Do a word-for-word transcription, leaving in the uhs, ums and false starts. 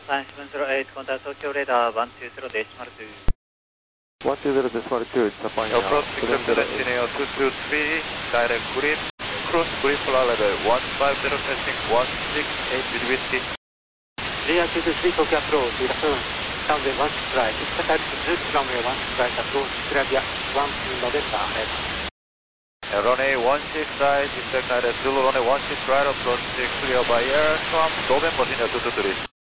さんななゼロはち、contact Tokyo radar one two zero decimal two。 one two zero decimal two, Japan Air. Approach accept destination two two three, direct green, cruise green flight level one five zero, passing one six eight visibility。 ジェイアールツーツースリー Tokyo approach, return, runway one six right, expect altitude runway one six right, approach Australia one November ahead。 runway one six right, expect altitude runway one six right, approach clear by air, from November Virginia two two three。